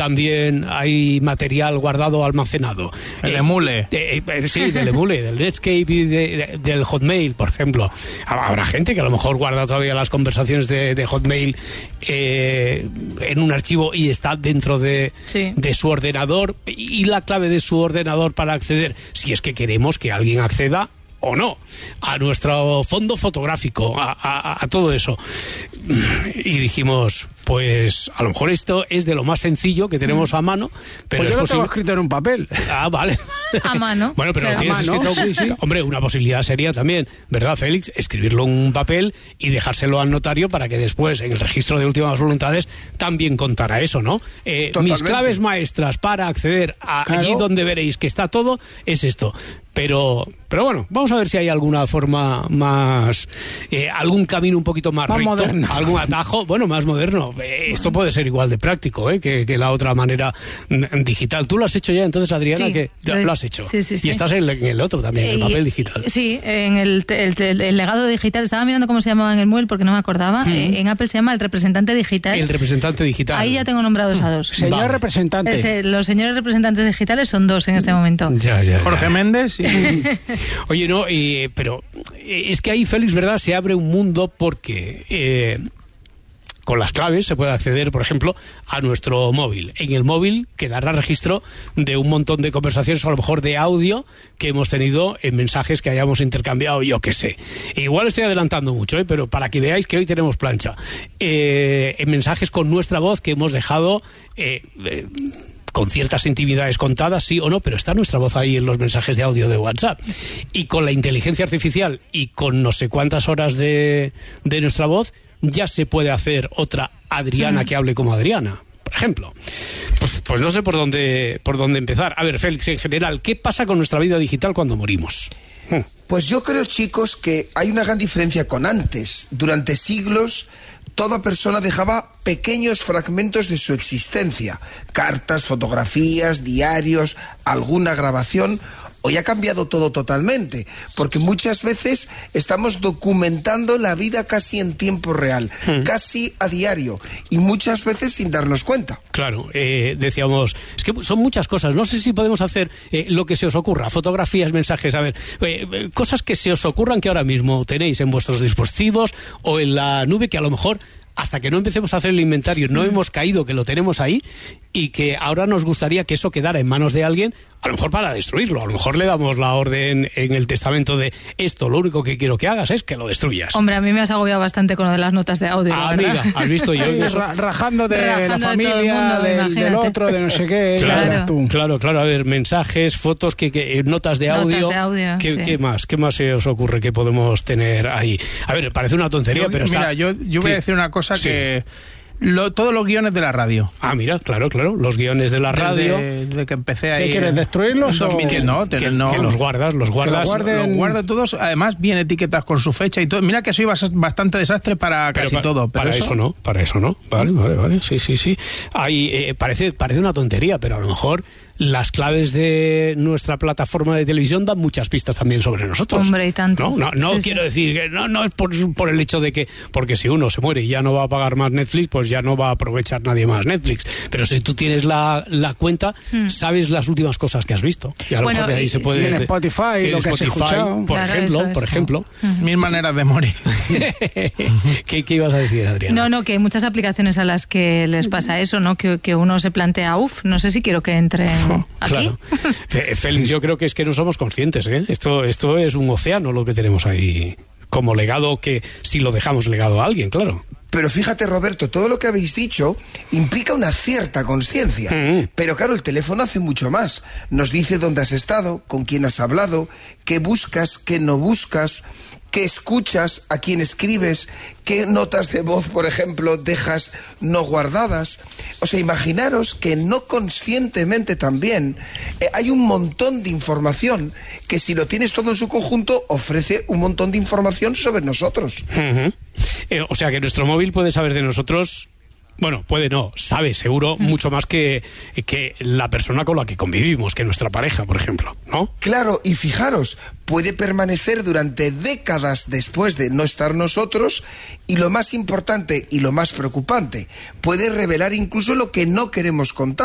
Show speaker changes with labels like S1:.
S1: también hay material guardado, almacenado.
S2: El emule.
S1: Sí, del emule, del Netscape y del Hotmail, por ejemplo. Habrá gente que a lo mejor guarda todavía las conversaciones de Hotmail en un archivo y está dentro de su ordenador, y la clave de su ordenador para acceder, si es que queremos que alguien acceda o no, a nuestro fondo fotográfico, a todo eso. Y dijimos, pues a lo mejor esto es de lo más sencillo que tenemos a mano, pero
S3: pues
S1: es
S3: yo lo
S1: posible...
S3: tengo escrito en un papel.
S1: Ah, vale.
S4: A mano.
S1: Bueno, pero
S4: claro,
S1: tienes escrito...
S3: sí.
S1: Hombre, una posibilidad sería también, ¿verdad, Félix? Escribirlo en un papel y dejárselo al notario para que después, en el registro de últimas voluntades, también contara eso, ¿no? Mis claves maestras para acceder a allí donde veréis que está todo es esto. Pero bueno, vamos a ver si hay alguna forma más, algún camino un poquito más recto,
S3: moderno,
S1: algún atajo, bueno, más moderno. Esto puede ser igual de práctico que la otra manera digital. ¿Tú lo has hecho ya entonces, Adriana?
S4: Sí,
S1: que lo has hecho.
S4: Sí.
S1: Y estás en el otro también, el papel digital.
S4: Sí, en el legado digital. Estaba mirando cómo se llamaba en el Muel porque no me acordaba. En Apple se llama el representante digital.
S1: El representante digital.
S4: Ahí ya tengo nombrados a dos.
S3: Señor representante.
S4: Los señores representantes digitales son dos en este momento.
S1: Ya.
S2: Jorge Méndez.
S1: Oye, no, pero es que ahí, Félix, ¿verdad? Se abre un mundo porque con las claves se puede acceder, por ejemplo, a nuestro móvil. En el móvil quedará registro de un montón de conversaciones, o a lo mejor de audio que hemos tenido en mensajes que hayamos intercambiado, yo qué sé. Igual estoy adelantando mucho, pero para que veáis que hoy tenemos plancha. En mensajes con nuestra voz que hemos dejado... con ciertas intimidades contadas, sí o no, pero está nuestra voz ahí en los mensajes de audio de WhatsApp. Y con la inteligencia artificial y con no sé cuántas horas de nuestra voz, ya se puede hacer otra Adriana que hable como Adriana, por ejemplo. Pues no sé por dónde empezar. A ver, Félix, en general, ¿qué pasa con nuestra vida digital cuando morimos?
S5: Pues yo creo, chicos, que hay una gran diferencia con antes. Durante siglos... toda persona dejaba pequeños fragmentos de su existencia, cartas, fotografías, diarios, alguna grabación. Hoy ha cambiado todo totalmente, porque muchas veces estamos documentando la vida casi en tiempo real, casi a diario, y muchas veces sin darnos cuenta.
S1: Claro, decíamos, es que son muchas cosas, no sé si podemos hacer lo que se os ocurra, fotografías, mensajes, a ver, cosas que se os ocurran que ahora mismo tenéis en vuestros dispositivos o en la nube, que a lo mejor... hasta que no empecemos a hacer el inventario no hemos caído que lo tenemos ahí, y que ahora nos gustaría que eso quedara en manos de alguien, a lo mejor para destruirlo. A lo mejor le damos la orden en el testamento de esto, lo único que quiero que hagas es que lo destruyas.
S4: Hombre, a mí me has agobiado bastante con lo de las notas de audio.
S1: Amiga, has visto yo
S3: rajando de la familia,
S4: de mundo,
S3: del otro, de no sé qué.
S1: Claro, a ver, mensajes, fotos, notas de audio. ¿Qué más se os ocurre que podemos tener ahí? A ver, parece una tontería, pero
S2: mira, yo voy a decir una cosa que... todos los guiones de la radio.
S1: Ah, mira, claro, los guiones de la radio.
S2: Desde que empecé ahí.
S3: ¿Qué quieres, destruirlos o...?
S1: Que los guardas. Los
S2: guardo todos. Además, bien etiquetas con su fecha y todo. Mira que soy bastante desastre para casi todo. Pero
S1: para eso no. Vale. Sí. Parece una tontería, pero a lo mejor... las claves de nuestra plataforma de televisión dan muchas pistas también sobre nosotros.
S4: Hombre, y tanto.
S1: No quiero decir que no es por el hecho de que, porque si uno se muere y ya no va a pagar más Netflix, pues ya no va a aprovechar nadie más Netflix. Pero si tú tienes la cuenta, sabes las últimas cosas que has visto. Y a lo mejor de ahí se puede...
S3: en Spotify, lo que has escuchado.
S1: Por ejemplo.
S2: Mil maneras de morir.
S1: ¿Qué ibas a decir, Adriana?
S4: No, que hay muchas aplicaciones a las que les pasa eso, ¿no? Que uno se plantea, no sé si quiero que entre...
S1: Claro. Félix, yo creo que es que no somos conscientes, ¿eh? Esto es un océano lo que tenemos ahí como legado, que si lo dejamos legado a alguien, claro.
S5: Pero fíjate, Roberto, todo lo que habéis dicho implica una cierta conciencia. Pero claro, el teléfono hace mucho más. Nos dice dónde has estado, con quién has hablado, qué buscas, qué no buscas, qué escuchas, a quién escribes, qué notas de voz, por ejemplo, dejas no guardadas. O sea, imaginaros que no conscientemente también hay un montón de información que, si lo tienes todo en su conjunto, ofrece un montón de información sobre nosotros.
S1: O sea, que nuestro móvil puede saber de nosotros... Bueno, puede no, sabe seguro mucho más que la persona con la que convivimos, que nuestra pareja, por ejemplo, ¿no?
S5: Claro, y fijaros, puede permanecer durante décadas después de no estar nosotros, y lo más importante y lo más preocupante, puede revelar incluso lo que no queremos contar.